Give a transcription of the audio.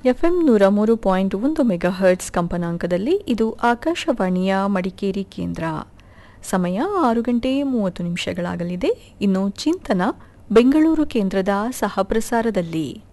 FM 103.1 megahertz ಕಂಪನಾಂಕದಲ್ಲಿ ಇದು ಆಕಾಶವಾಣಿಯ ಮಡಿಕೇರಿ ಕೇಂದ್ರ. ಸಮಯ 6:30 ನಿಮಿಷಗಳಾಗಲಿದೆ. ಇನ್ನು ಚಿಂತನ ಬೆಂಗಳೂರು ಕೇಂದ್ರದ ಸಹಪ್ರಸಾರದಲ್ಲಿ.